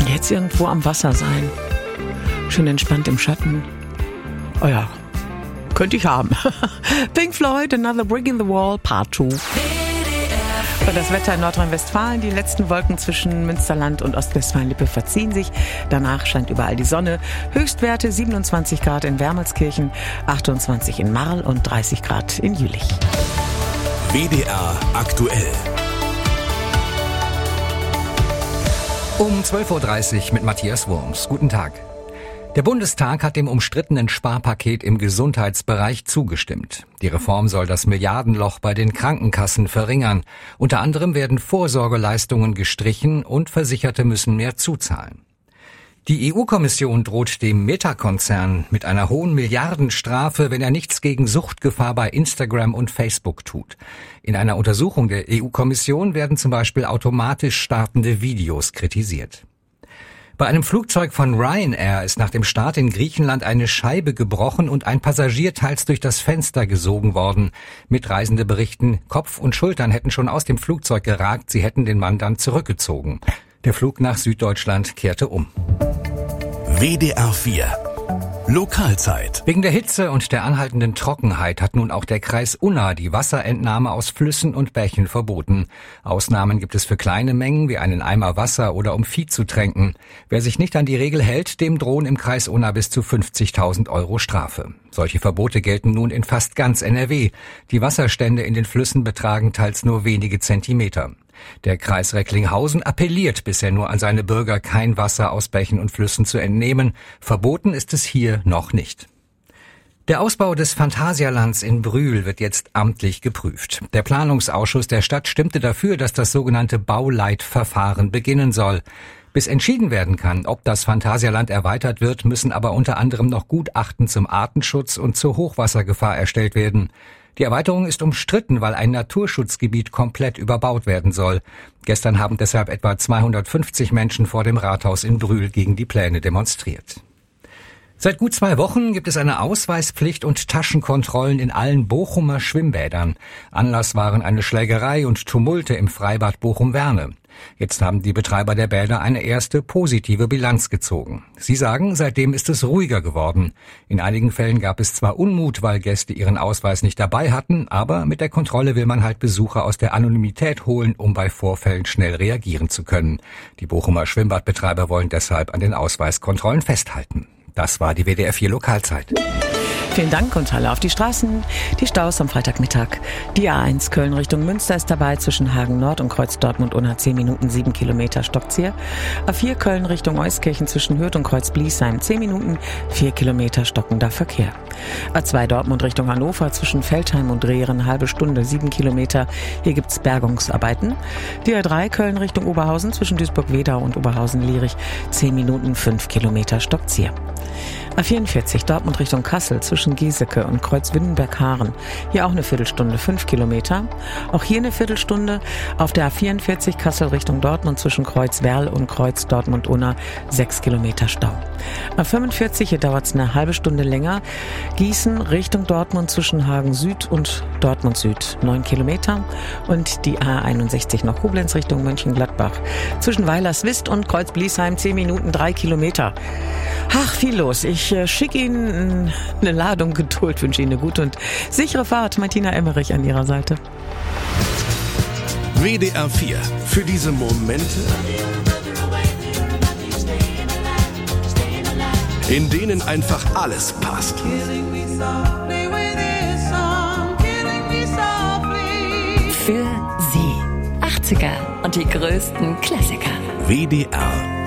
Jetzt irgendwo am Wasser sein. Schön entspannt im Schatten. Oh ja, könnte ich haben. Pink Floyd, Another Brick in the Wall, Part 2. Und das Wetter in Nordrhein-Westfalen. Die letzten Wolken zwischen Münsterland und Ostwestfalen-Lippe verziehen sich. Danach scheint überall die Sonne. Höchstwerte 27 Grad in Wermelskirchen, 28 in Marl und 30 Grad in Jülich. WDR aktuell. Um 12.30 Uhr mit Matthias Wurms. Guten Tag. Der Bundestag hat dem umstrittenen Sparpaket im Gesundheitsbereich zugestimmt. Die Reform soll das Milliardenloch bei den Krankenkassen verringern. Unter anderem werden Vorsorgeleistungen gestrichen und Versicherte müssen mehr zuzahlen. Die EU-Kommission droht dem Meta-Konzern mit einer hohen Milliardenstrafe, wenn er nichts gegen Suchtgefahr bei Instagram und Facebook tut. In einer Untersuchung der EU-Kommission werden zum Beispiel automatisch startende Videos kritisiert. Bei einem Flugzeug von Ryanair ist nach dem Start in Griechenland eine Scheibe gebrochen und ein Passagier teils durch das Fenster gesogen worden. Mitreisende berichten, Kopf und Schultern hätten schon aus dem Flugzeug geragt, sie hätten den Mann dann zurückgezogen. Der Flug nach Süddeutschland kehrte um. WDR 4 Lokalzeit. Wegen der Hitze und der anhaltenden Trockenheit hat nun auch der Kreis Unna die Wasserentnahme aus Flüssen und Bächen verboten. Ausnahmen gibt es für kleine Mengen wie einen Eimer Wasser oder um Vieh zu tränken. Wer sich nicht an die Regel hält, dem drohen im Kreis Unna bis zu 50.000 € Strafe. Solche Verbote gelten nun in fast ganz NRW. Die Wasserstände in den Flüssen betragen teils nur wenige Zentimeter. Der Kreis Recklinghausen appelliert bisher nur an seine Bürger, kein Wasser aus Bächen und Flüssen zu entnehmen. Verboten ist es hier noch nicht. Der Ausbau des Phantasialands in Brühl wird jetzt amtlich geprüft. Der Planungsausschuss der Stadt stimmte dafür, dass das sogenannte Bauleitverfahren beginnen soll. Bis entschieden werden kann, ob das Phantasialand erweitert wird, müssen aber unter anderem noch Gutachten zum Artenschutz und zur Hochwassergefahr erstellt werden. Die Erweiterung ist umstritten, weil ein Naturschutzgebiet komplett überbaut werden soll. Gestern haben deshalb etwa 250 Menschen vor dem Rathaus in Brühl gegen die Pläne demonstriert. Seit gut 2 Wochen gibt es eine Ausweispflicht und Taschenkontrollen in allen Bochumer Schwimmbädern. Anlass waren eine Schlägerei und Tumulte im Freibad Bochum-Werne. Jetzt haben die Betreiber der Bäder eine erste positive Bilanz gezogen. Sie sagen, seitdem ist es ruhiger geworden. In einigen Fällen gab es zwar Unmut, weil Gäste ihren Ausweis nicht dabei hatten, aber mit der Kontrolle will man halt Besucher aus der Anonymität holen, um bei Vorfällen schnell reagieren zu können. Die Bochumer Schwimmbadbetreiber wollen deshalb an den Ausweiskontrollen festhalten. Das war die WDR 4 Lokalzeit. Vielen Dank und Hallo auf die Straßen. Die Staus am Freitagmittag. Die A1 Köln Richtung Münster ist dabei zwischen Hagen Nord und Kreuz Dortmund-Unna 10 Minuten 7 Kilometer Stockzieher. A4 Köln Richtung Euskirchen zwischen Hürth und Kreuz Bliesheim 10 Minuten 4 Kilometer stockender Verkehr. A2 Dortmund Richtung Hannover zwischen Feldheim und Drehren halbe Stunde 7 Kilometer. Hier gibt's Bergungsarbeiten. Die A3 Köln Richtung Oberhausen zwischen Duisburg-Wedau und Oberhausen-Lierich 10 Minuten 5 Kilometer Stockzieher. A44 Dortmund Richtung Kassel zwischen Giesecke und Kreuz-Windenberg-Haaren. Hier auch eine Viertelstunde, 5 Kilometer. Auch hier eine Viertelstunde. Auf der A44 Kassel Richtung Dortmund zwischen Kreuz-Werl und Kreuz-Dortmund-Unna 6 Kilometer Stau. A45, hier dauert es eine halbe Stunde länger. Gießen Richtung Dortmund zwischen Hagen Süd und Dortmund Süd 9 Kilometer. Und die A61 nach Koblenz Richtung Mönchengladbach zwischen Weilerswist und Kreuz-Bliesheim 10 Minuten 3 Kilometer. Ach, viel los. Ich schicke Ihnen eine Ladung Geduld, wünsche Ihnen eine gute und sichere Fahrt. Martina Emmerich an Ihrer Seite. WDR 4 für diese Momente, in denen einfach alles passt. Für Sie 80er und die größten Klassiker. WDR